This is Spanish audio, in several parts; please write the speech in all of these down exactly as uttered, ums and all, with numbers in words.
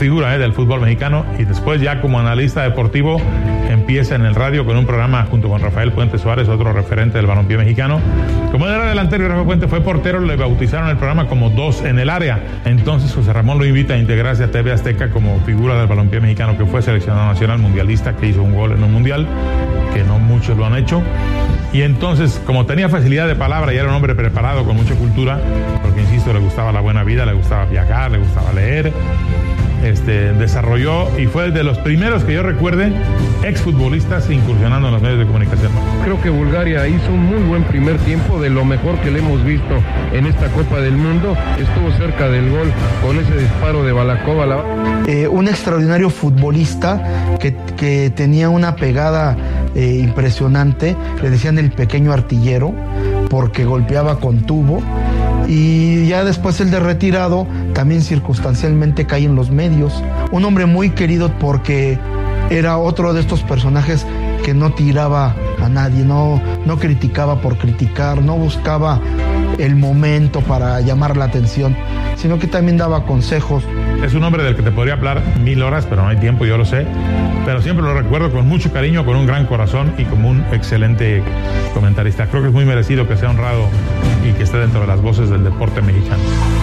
figura eh, del fútbol mexicano, y después ya como analista deportivo empieza en el radio con un programa junto con Rafael Puente Suárez, otro referente del balompié mexicano. Como él era delantero y Rafael Puente fue portero, le bautizaron el programa como Dos en el Área. Entonces José Ramón lo invita a integrarse a T V Azteca como figura del balompié mexicano, que fue seleccionado nacional mundialista, que hizo un gol en un mundial, que no muchos lo han hecho. Y entonces, como tenía facilidad de palabra y era un hombre preparado con mucha cultura, porque insisto, le gustaba la buena vida, le gustaba viajar, le gustaba leer, este, desarrolló y fue de los primeros que yo recuerde exfutbolistas incursionando en los medios de comunicación. Creo que Bulgaria hizo un muy buen primer tiempo, de lo mejor que le hemos visto en esta Copa del Mundo. Estuvo cerca del gol con ese disparo de Balakova. La... Eh, un extraordinario futbolista que, que tenía una pegada eh, impresionante. Le decían el pequeño artillero porque golpeaba con tubo. Y ya después el de retirado también circunstancialmente cae en los medios. Un hombre muy querido porque era otro de estos personajes que no tiraba a nadie, no, no criticaba por criticar, no buscaba el momento para llamar la atención, sino que también daba consejos. Es un hombre del que te podría hablar mil horas, pero no hay tiempo, yo lo sé. Pero siempre lo recuerdo con mucho cariño, con un gran corazón y como un excelente comentarista. Creo que es muy merecido que sea honrado y que esté dentro de las voces del deporte mexicano.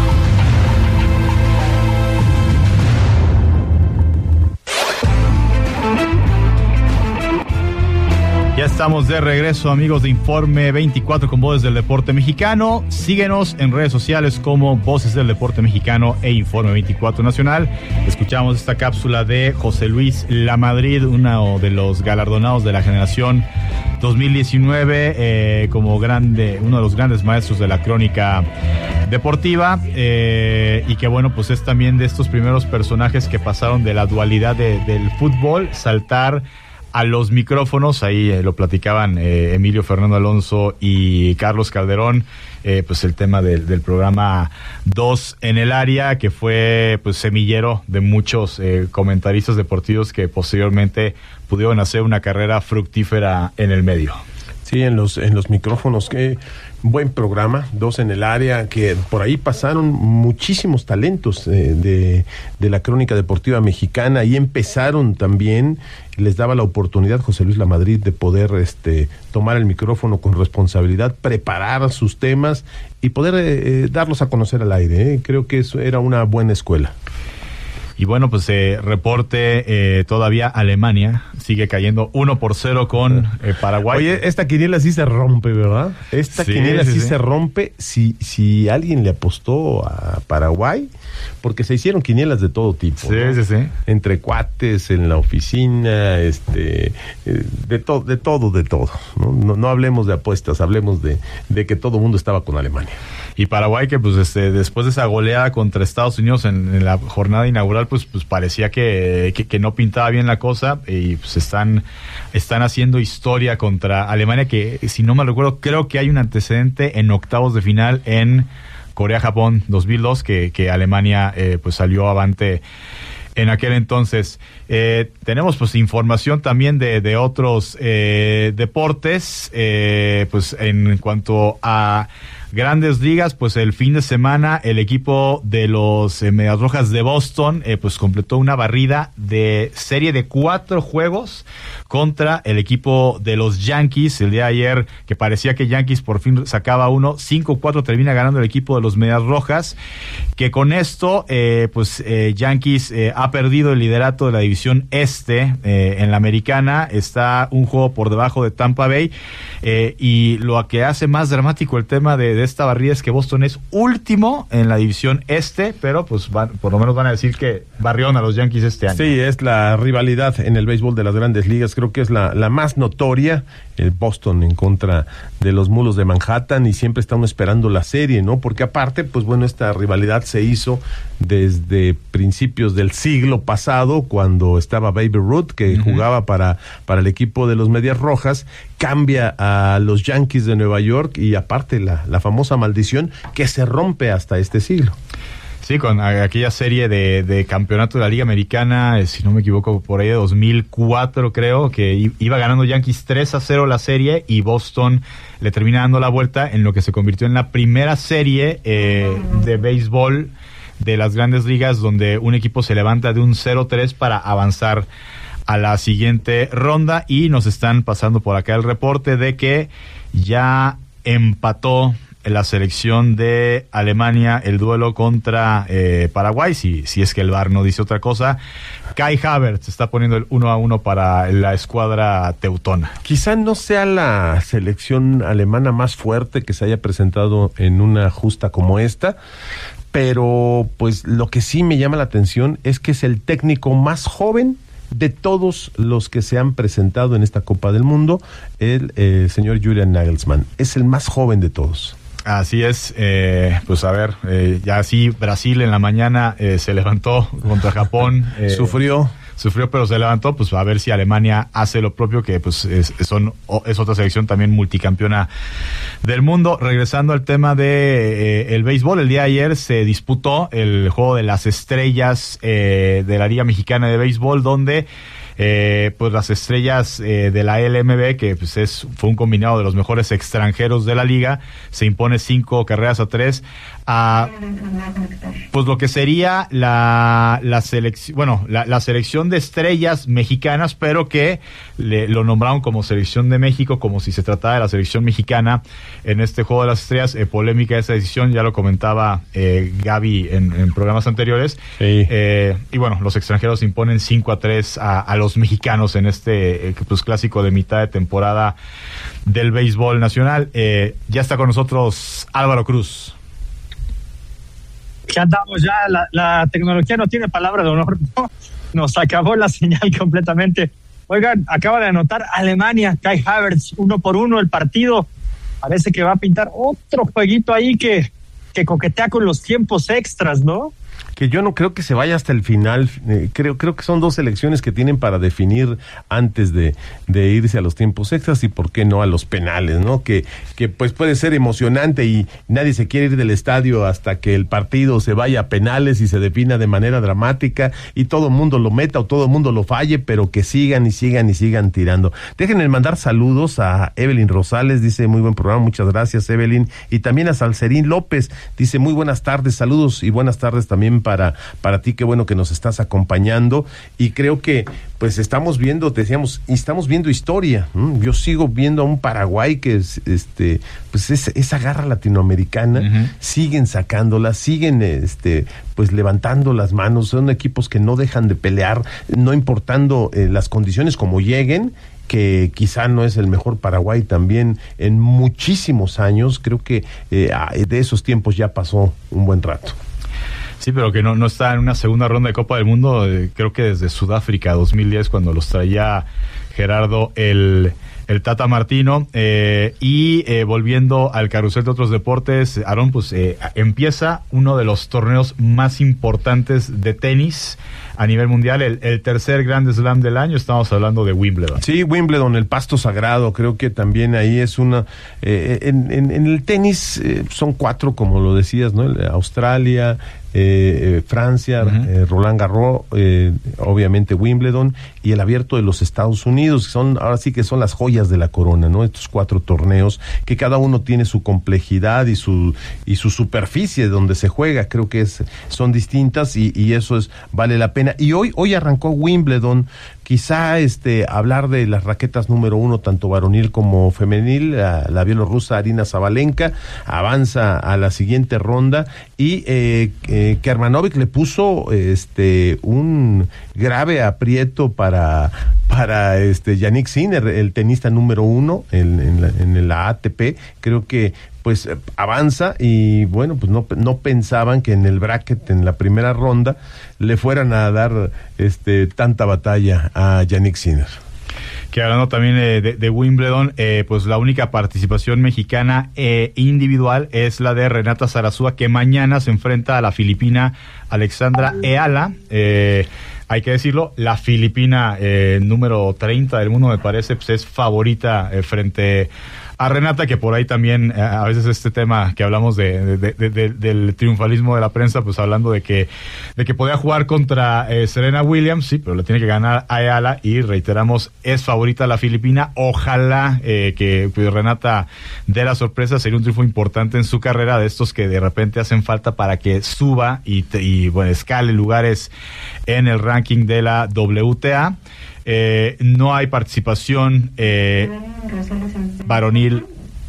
Ya estamos de regreso, amigos de Informe veinticuatro con Voces del Deporte Mexicano. Síguenos en redes sociales como Voces del Deporte Mexicano e Informe veinticuatro Nacional. Escuchamos esta cápsula de José Luis Lamadrid, uno de los galardonados de la generación dos mil diecinueve, eh, como grande, uno de los grandes maestros de la crónica deportiva, eh, y que bueno, pues es también de estos primeros personajes que pasaron de la dualidad de, del fútbol, saltar a los micrófonos. Ahí eh, lo platicaban eh, Emilio Fernando Alonso y Carlos Calderón, eh, pues el tema del, del programa Dos en el Área, que fue pues semillero de muchos eh, comentaristas deportivos que posteriormente pudieron hacer una carrera fructífera en el medio. Sí, en los en los micrófonos, qué buen programa, Dos en el Área, que por ahí pasaron muchísimos talentos eh, de, de la crónica deportiva mexicana, y empezaron también, les daba la oportunidad José Luis Lamadrid de poder este tomar el micrófono con responsabilidad, preparar sus temas y poder eh, darlos a conocer al aire. Eh. Creo que eso era una buena escuela. Y bueno, pues eh, reporte, eh, todavía Alemania sigue cayendo uno por cero con eh, Paraguay. Oye, esta quiniela sí se rompe, ¿verdad? Esta sí, quiniela sí, sí, sí se rompe. Si, si alguien le apostó a Paraguay, porque se hicieron quinielas de todo tipo. Sí, ¿no? sí, sí. Entre cuates, en la oficina, este, eh, de, to, de todo, de todo. ¿no? No, no hablemos de apuestas, hablemos de, de que todo el mundo estaba con Alemania. Y Paraguay, que pues este, después de esa goleada contra Estados Unidos en, en la jornada inaugural, pues, pues parecía que, que, que no pintaba bien la cosa, y pues están, están haciendo historia contra Alemania, que si no me recuerdo, creo que hay un antecedente en octavos de final en Corea-Japón dos mil dos, que, que Alemania eh, pues salió avante en aquel entonces. Eh, tenemos pues información también de, de otros eh, deportes, eh, pues en cuanto a Grandes Ligas, pues el fin de semana el equipo de los eh, Medias Rojas de Boston eh, pues completó una barrida de serie de cuatro juegos contra el equipo de los Yankees el día de ayer, que parecía que Yankees por fin sacaba uno. Cinco cuatro termina ganando el equipo de los Medias Rojas, que con esto eh, pues eh, Yankees eh, ha perdido el liderato de la división este eh, en la americana. Está un juego por debajo de Tampa Bay, eh, y lo que hace más dramático el tema de, de esta barrida es que Boston es último en la división este, pero pues van, por lo menos van a decir que barrieron a los Yankees este año. Sí, es la rivalidad en el béisbol de las Grandes Ligas, creo que es la, la más notoria, el Boston en contra de los Mulos de Manhattan, y siempre está uno esperando la serie, ¿no? Porque aparte, pues bueno, esta rivalidad se hizo desde principios del siglo pasado, cuando estaba Baby Ruth, que uh-huh. jugaba para, para el equipo de los Medias Rojas, cambia a los Yankees de Nueva York, y aparte la, la famosa maldición que se rompe hasta este siglo. Sí, con aquella serie de, de campeonato de la Liga Americana, eh, si no me equivoco, por ahí de dos mil cuatro creo, que iba ganando Yankees tres a cero la serie, y Boston le termina dando la vuelta en lo que se convirtió en la primera serie eh, de béisbol de las Grandes Ligas, donde un equipo se levanta de un cero tres para avanzar a la siguiente ronda. Y nos están pasando por acá el reporte de que ya empató la selección de Alemania el duelo contra eh, Paraguay, si, si es que el V A R no dice otra cosa. Kai Havertz está poniendo el uno a uno para la escuadra teutona. Quizá no sea la selección alemana más fuerte que se haya presentado en una justa como esta, pero pues lo que sí me llama la atención es que es el técnico más joven de todos los que se han presentado en esta Copa del Mundo, el eh, señor Julian Nagelsmann. Es el más joven de todos. Así es, eh, pues a ver, eh, ya sí, Brasil en la mañana eh, se levantó contra Japón. Eh, Sufrió. Sufrió, pero se levantó, pues a ver si Alemania hace lo propio, que pues es, son, es otra selección también multicampeona del mundo. Regresando al tema de eh, el béisbol, el día de ayer se disputó el juego de las estrellas eh, de la Liga Mexicana de Béisbol, donde Eh, pues las estrellas eh, de la L M B, que pues es fue un combinado de los mejores extranjeros de la liga, se impone cinco carreras a tres a pues lo que sería la la selección, bueno, la, la selección de estrellas mexicanas, pero que le, lo nombraron como selección de México, como si se tratara de la selección mexicana en este juego de las estrellas. Eh, polémica esa decisión, ya lo comentaba eh, Gaby en, en programas anteriores. Sí. Eh, y bueno, los extranjeros imponen cinco a tres a, a los mexicanos en este eh, pues clásico de mitad de temporada del béisbol nacional. Eh, ya está con nosotros Álvaro Cruz. Ya andamos, ya la, la tecnología no tiene palabra de honor, ¿no? Nos acabó la señal completamente. Oigan, acaba de anotar Alemania, Kai Havertz, uno por uno el partido. Parece que va a pintar otro jueguito ahí que, que coquetea con los tiempos extras, ¿no? Que yo no creo que se vaya hasta el final. Eh, creo creo que son dos elecciones que tienen para definir antes de, de irse a los tiempos extras y por qué no a los penales, ¿no? Que, que pues puede ser emocionante y nadie se quiere ir del estadio hasta que el partido se vaya a penales y se defina de manera dramática y todo el mundo lo meta o todo el mundo lo falle, pero que sigan y sigan y sigan tirando. Déjenme mandar saludos a Evelyn Rosales, dice muy buen programa, muchas gracias Evelyn, y también a Salcerín López, dice muy buenas tardes, saludos y buenas tardes también para Para, para ti, qué bueno que nos estás acompañando, y creo que pues estamos viendo, te decíamos, estamos viendo historia. ¿Mm? Yo sigo viendo a un Paraguay que es, este, pues es, esa garra latinoamericana, uh-huh. siguen sacándola, siguen este, pues levantando las manos, son equipos que no dejan de pelear, no importando eh, las condiciones como lleguen, que quizá no es el mejor Paraguay también en muchísimos años. Creo que eh, de esos tiempos ya pasó un buen rato. Sí, pero que no, no está en una segunda ronda de Copa del Mundo, eh, creo que desde Sudáfrica dos mil diez, cuando los traía Gerardo el, el Tata Martino. Eh, y eh, volviendo al carrusel de otros deportes, Aarón, pues eh, empieza uno de los torneos más importantes de tenis a nivel mundial, el, el tercer Grand Slam del año. Estamos hablando de Wimbledon. Sí, Wimbledon, el pasto sagrado, creo que también ahí es una... Eh, en, en, en el tenis eh, son cuatro, como lo decías, ¿no? Australia, eh, eh, Francia, uh-huh. eh, Roland Garros, eh, obviamente Wimbledon, y el Abierto de los Estados Unidos, que son, ahora sí que son las joyas de la corona, ¿no? Estos cuatro torneos, que cada uno tiene su complejidad y su y su superficie donde se juega, creo que es, son distintas, y, y eso es vale la pena. Y hoy, hoy arrancó Wimbledon. Quizá este hablar de las raquetas número uno, tanto varonil como femenil, la, la bielorrusa Arina Sabalenka avanza a la siguiente ronda, y eh, eh, Kermanovic le puso este un grave aprieto para para este Jannik Sinner, el tenista número uno en, en, la, en la A T P. Creo que pues avanza, y bueno, pues no, no pensaban que en el bracket, en la primera ronda, le fueran a dar este tanta batalla a Jannik Sinner. Que hablando también eh, de, de Wimbledon, eh, pues la única participación mexicana eh, individual es la de Renata Zarazúa, que mañana se enfrenta a la filipina Alexandra Eala. Eh, hay que decirlo, la filipina eh, número treinta del mundo, me parece, pues es favorita eh, frente a Renata, que por ahí también eh, a veces este tema que hablamos de, de, de, de, del triunfalismo de la prensa, pues hablando de que de que podía jugar contra eh, Serena Williams, sí, pero le tiene que ganar a Ayala, y reiteramos, es favorita la filipina. Ojalá eh, que pues, Renata dé la sorpresa, sería un triunfo importante en su carrera, de estos que de repente hacen falta para que suba y, y bueno, escale lugares en el ranking de la W T A. Eh, no hay participación eh, varonil,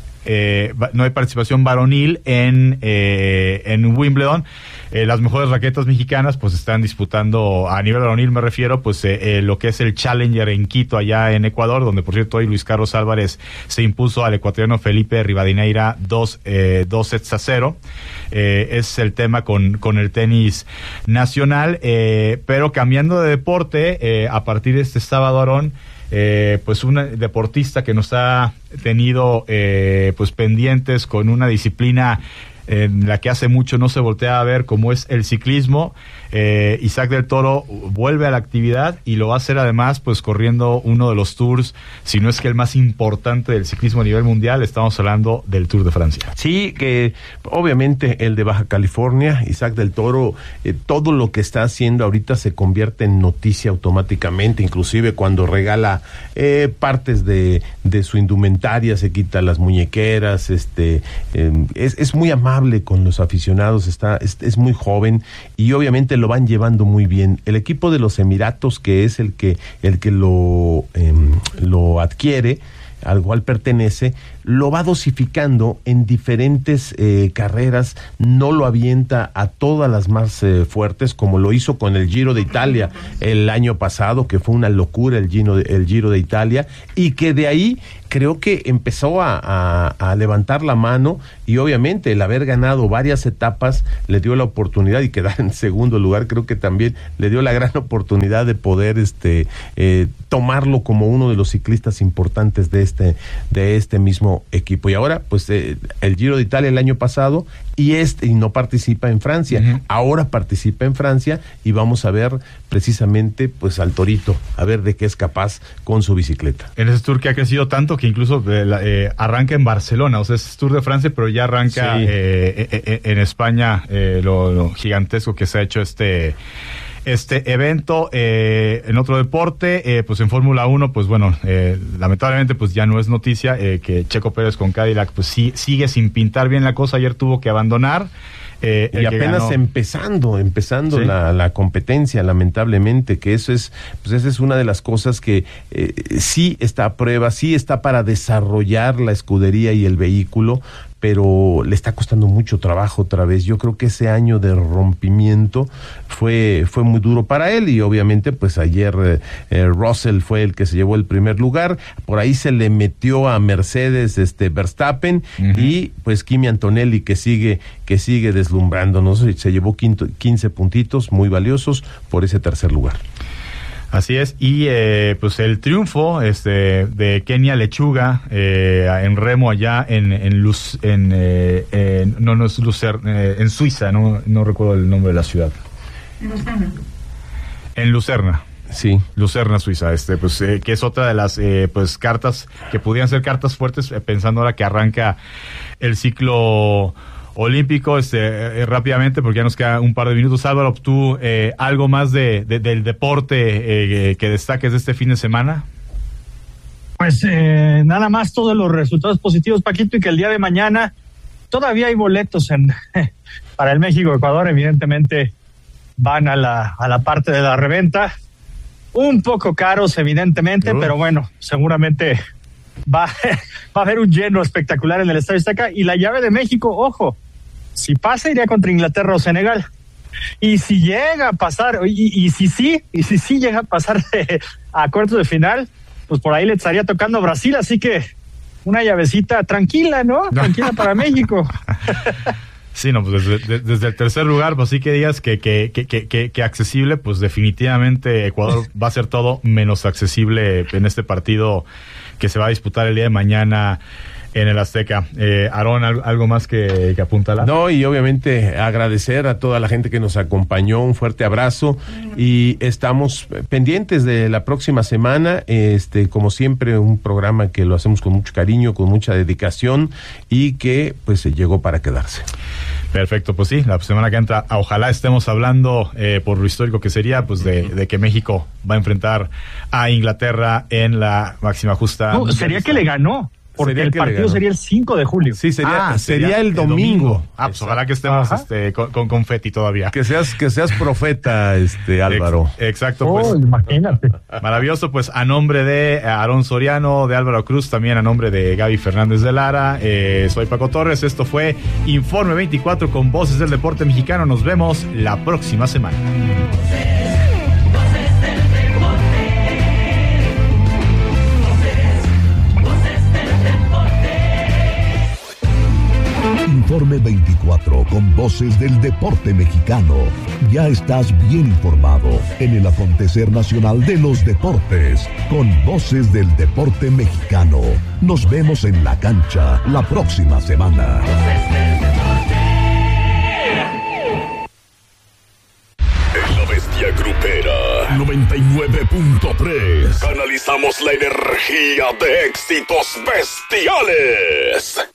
eh, no hay participación varonil en eh, en Wimbledon. Eh, las mejores raquetas mexicanas pues están disputando, a nivel varonil me refiero, pues eh, eh, lo que es el Challenger en Quito, allá en Ecuador, donde por cierto hoy Luis Carlos Álvarez se impuso al ecuatoriano Felipe Rivadeneira dos, eh, dos sets a cero. Eh, es el tema con, con el tenis nacional, eh, pero cambiando de deporte, eh, a partir de este sábado, Aarón, Eh, pues un deportista que nos ha tenido eh, pues pendientes con una disciplina en la que hace mucho no se voltea a ver, como es el ciclismo. eh, Isaac del Toro vuelve a la actividad y lo va a hacer además pues corriendo uno de los tours, si no es que el más importante del ciclismo a nivel mundial. Estamos hablando del Tour de Francia. Sí, que obviamente el de Baja California, Isaac del Toro, eh, todo lo que está haciendo ahorita se convierte en noticia automáticamente, inclusive cuando regala eh, partes de, de su indumentaria, se quita las muñequeras, este eh, es, es muy amable con los aficionados, está es, es muy joven y obviamente lo van llevando muy bien. El equipo de los Emiratos, que es el que el que lo eh, lo adquiere, al cual pertenece, lo va dosificando en diferentes eh, carreras, no lo avienta a todas las más eh, fuertes, como lo hizo con el Giro de Italia el año pasado, que fue una locura el Giro de, el Giro de Italia, y que de ahí creo que empezó a, a, a levantar la mano, y obviamente el haber ganado varias etapas le dio la oportunidad, y quedar en segundo lugar creo que también le dio la gran oportunidad de poder este eh, tomarlo como uno de los ciclistas importantes de este de este mismo equipo. Y ahora pues eh, el Giro de Italia el año pasado, y este y no participa en Francia. Uh-huh. Ahora participa en Francia, y vamos a ver precisamente pues al Torito, a ver de qué es capaz con su bicicleta. En ese Tour que ha crecido tanto que incluso eh, la, eh, arranca en Barcelona, o sea, es Tour de Francia, pero ya arranca sí. eh, eh, en España, eh, lo, lo gigantesco que se ha hecho este este evento. Eh, en otro deporte, eh, pues en Fórmula uno, pues bueno, eh, lamentablemente pues ya no es noticia eh, que Checo Pérez con Cadillac pues sí, sigue sin pintar bien la cosa. Ayer tuvo que abandonar. Eh, y apenas ganó... empezando, empezando ¿sí? la, la competencia, lamentablemente, que eso es, pues esa es una de las cosas que eh, sí está a prueba, sí está para desarrollar la escudería y el vehículo, pero le está costando mucho trabajo otra vez. Yo creo que ese año de rompimiento fue fue muy duro para él, y obviamente pues ayer eh, eh, Russell fue el que se llevó el primer lugar. Por ahí se le metió a Mercedes este Verstappen, uh-huh. y pues Kimi Antonelli que sigue que sigue deslumbrándonos, se llevó quinto, quince puntitos muy valiosos por ese tercer lugar. Así es, y eh, pues el triunfo este de Kenia Lechuga eh, en remo allá en en Luz en, eh, en no no es Lucerna, eh, en Suiza, no no recuerdo el nombre de la ciudad. Lucerna. En Lucerna. Sí, Lucerna, Suiza, este pues eh, que es otra de las eh, pues cartas que pudieran ser cartas fuertes, eh, pensando ahora que arranca el ciclo olímpico, este eh, rápidamente, porque ya nos queda un par de minutos. Álvaro, tú eh, algo más de, de del deporte eh, que destaques de este fin de semana. Pues eh, nada más todos los resultados positivos, Paquito, y que el día de mañana todavía hay boletos en para el México-Ecuador. Evidentemente van a la a la parte de la reventa, un poco caros evidentemente, uh. pero bueno, seguramente Va, va a haber un lleno espectacular en el Estadio Azteca. Y la llave de México, ojo, si pasa iría contra Inglaterra o Senegal, y si llega a pasar y, y si sí y si sí llega a pasar de, a cuartos de final, pues por ahí le estaría tocando a Brasil. Así que una llavecita tranquila, ¿no? Tranquila para México. Sí, no, pues desde, desde el tercer lugar, pues sí que digas que, que, que, que, que accesible, pues definitivamente Ecuador va a ser todo menos accesible en este partido que se va a disputar el día de mañana en el Azteca. Eh, Aarón, ¿algo más que, que apuntalar? No, y obviamente agradecer a toda la gente que nos acompañó, un fuerte abrazo, y estamos pendientes de la próxima semana, este, como siempre, un programa que lo hacemos con mucho cariño, con mucha dedicación, y que pues llegó para quedarse. Perfecto, pues sí, la semana que entra ojalá estemos hablando eh, por lo histórico que sería, pues de, de que México va a enfrentar a Inglaterra en la máxima justa. No, sería que le ganó, porque Sería el que le partido ganó. sería el cinco de julio. Sí, sería, Ah, sería, el domingo. Ah, pues ojalá que estemos Ajá. este, con, con confeti todavía. Que seas, que seas profeta, este Álvaro. Ex- exacto, Oh, pues. imagínate. Maravilloso, pues a nombre de Aarón Soriano, de Álvaro Cruz, también a nombre de Gaby Fernández de Lara, eh, soy Paco Torres, esto fue Informe veinticuatro con Voces del Deporte Mexicano, nos vemos la próxima semana. Informe veinticuatro con Voces del Deporte Mexicano. Ya estás bien informado en el acontecer nacional de los deportes con Voces del Deporte Mexicano. Nos vemos en la cancha la próxima semana. En la bestia grupera noventa y nueve punto tres canalizamos la energía de éxitos bestiales.